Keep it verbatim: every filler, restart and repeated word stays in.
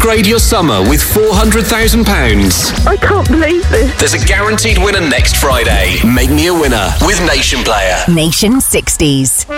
Upgrade your summer with four hundred thousand pounds. I can't believe this. There's a guaranteed winner next Friday. Make me a winner with Nation Player. Nation sixties.